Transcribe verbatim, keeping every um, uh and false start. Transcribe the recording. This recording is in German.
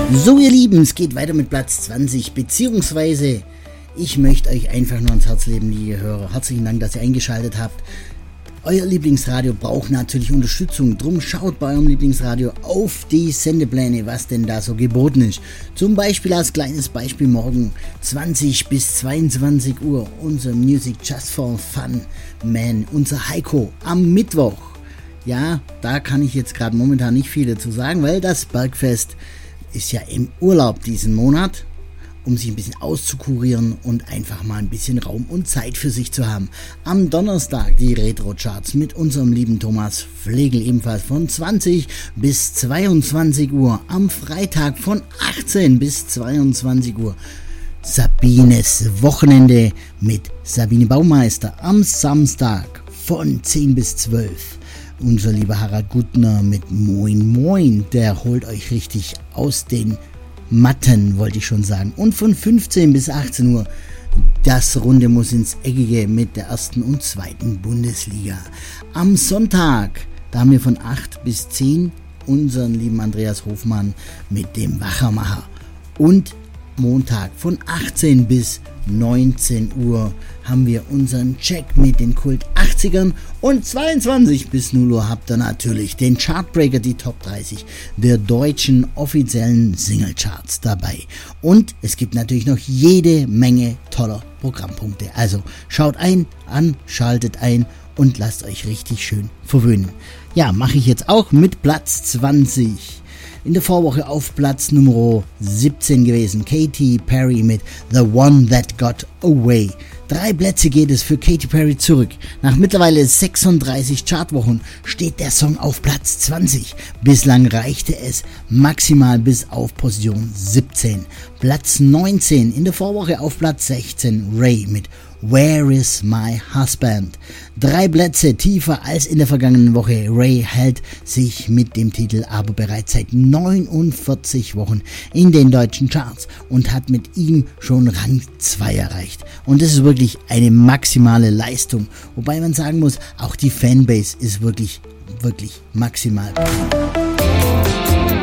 So ihr Lieben, es geht weiter mit Platz zwanzig, beziehungsweise ich möchte euch einfach nur ans Herz legen, liebe Hörer. Herzlichen Dank, dass ihr eingeschaltet habt. Euer Lieblingsradio braucht natürlich Unterstützung, drum schaut bei eurem Lieblingsradio auf die Sendepläne, was denn da so geboten ist. Zum Beispiel als kleines Beispiel morgen zwanzig bis zweiundzwanzig Uhr unser Music Just for Fun Man, unser Heiko am Mittwoch. Ja, da kann ich jetzt gerade momentan nicht viel dazu sagen, weil das Bergfest ist ja im Urlaub diesen Monat, um sich ein bisschen auszukurieren und einfach mal ein bisschen Raum und Zeit für sich zu haben. Am Donnerstag die Retro-Charts mit unserem lieben Thomas Flegel ebenfalls von zwanzig bis zweiundzwanzig Uhr. Am Freitag von achtzehn bis zweiundzwanzig Uhr Sabines Wochenende mit Sabine Baumeister. Am Samstag von zehn bis zwölf unser lieber Harald Gutner mit Moin Moin. Der holt euch richtig aus den Matten, wollte ich schon sagen. Und von fünfzehn bis achtzehn Uhr das Runde muss ins Eckige mit der ersten und zweiten Bundesliga. Am Sonntag, da haben wir von acht bis zehn unseren lieben Andreas Hofmann mit dem Wachermacher. Und Montag von achtzehn bis neunzehn Uhr haben wir unseren Check mit den Kult achtzigern und zweiundzwanzig bis null Uhr habt ihr natürlich den Chartbreaker, die Top dreißig der deutschen offiziellen Singlecharts dabei. Und es gibt natürlich noch jede Menge toller Programmpunkte. Also schaut ein, an, schaltet ein und lasst euch richtig schön verwöhnen. Ja, mache ich jetzt auch mit Platz zwanzig. In der Vorwoche auf Platz Nummer siebzehn gewesen, Katy Perry mit The One That Got Away. Drei Plätze geht es für Katy Perry zurück. Nach mittlerweile sechsunddreißig Chartwochen steht der Song auf Platz zwanzig. Bislang reichte es maximal bis auf Position siebzehn. Platz neunzehn, in der Vorwoche auf Platz sechzehn, Ray mit Where is my husband? Drei Plätze tiefer als in der vergangenen Woche. Ray hält sich mit dem Titel aber bereits seit neunundvierzig Wochen in den deutschen Charts und hat mit ihm schon Rang zwei erreicht. Und das ist wirklich eine maximale Leistung. Wobei man sagen muss, auch die Fanbase ist wirklich, wirklich maximal.